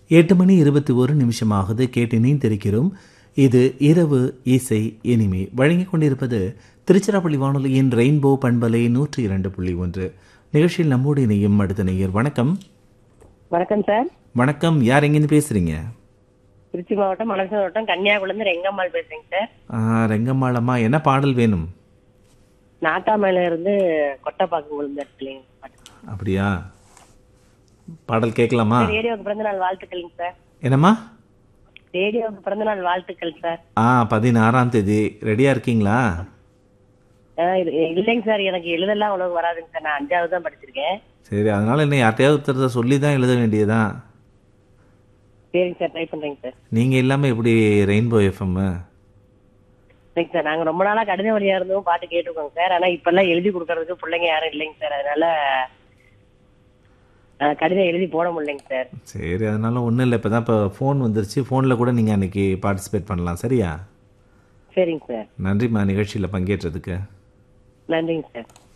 8:21 ஆகுது. கேட்டு இணைந்திருக்கிறோம். இது இரவு இசை இனிமை. வழங்கிக் கொண்டிருப்பது திருச்சிராப்பள்ளி வானொலியின் ரெயின்போ பண்பலை 102.1. நிகழ்ச்சியில் நம்மோடு இணையும் அடுத்த நேயர். வணக்கம். வணக்கம் சார். வணக்கம். யார் எங்கேருந்து பேசுறீங்க? திருச்சி மாவட்டம் மலசன் மாவட்டம் கன்னியாகுளம் ரெங்கம்மாள் பேசுறேங்க சார். ரெங்கம்மாளம்மா, என்ன பாடல் வேணும்? நாட்டாமையில இருந்து கொட்டப்பாக்கு விழுந்த இடத்துலங்க. அப்படியா? பாடல் கேட்கலாமா? ரேடியோவுக்கு பிறந்த நாள் வாழ்த்துக்கள்ங்க சார். என்னம்மா? ரேடியோவுக்கு பிறந்த நாள் வாழ்த்துக்கள் சார். 16ஆம் தேதி. ரெடியா இருக்கீங்களா? இல்லைங்க சார், எனக்கு எழுதெல்லாம் அவ்வளவு வராதுங்க சார். நான் 5வது தான் படிச்சிருக்கேன். சரி, அதனால என்ன யார்ட்டையாவது ஒருத்தர் சொல்லி தான் எழுத வேண்டியதுதான். சரிங்க சார், ட்ரை பண்றேங்க சார். நீங்க இல்லாம எப்படி ரெயின்போ எஃப்எம்? சரிங்க சார், நாங்க ரொம்ப நாளா கடித வழியா இருந்தும் பாட்டு கேட்டுருக்கோங்க சார். ஆனா இப்ப எல்லாம் எழுதி கொடுக்கறதுக்கு பிள்ளைங்க யாரும் இல்லைங்க சார். அதனால கடிதம் எழுதி போட முடியலைங்க சார். சரி, அதனால ஒன்றும் இல்லை. இப்போ தான் ஃபோன் வந்துருச்சு. ஃபோனில் கூட நீங்கள் அன்றைக்கி பார்ட்டிசிபேட் பண்ணலாம். சரியா? சரிங்க சார். நன்றிம்மா நிகழ்ச்சியில் பங்கேற்றதுக்கு. நன்றிங்க சார்.